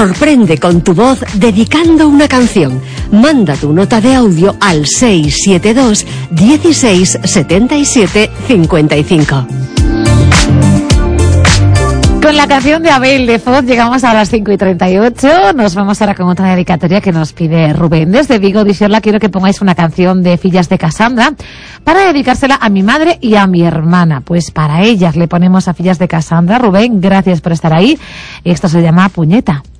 Sorprende con tu voz dedicando una canción. Manda tu nota de audio al 672 16 77 55. Con la canción de Abel de Foz llegamos a las 5:38. Nos vamos ahora con otra dedicatoria que nos pide Rubén. Desde Vigo, Dixerla, quiero que pongáis una canción de Fillas de Casandra para dedicársela a mi madre y a mi hermana. Pues para ellas le ponemos a Fillas de Casandra. Rubén, gracias por estar ahí. Esto se llama Puñeta.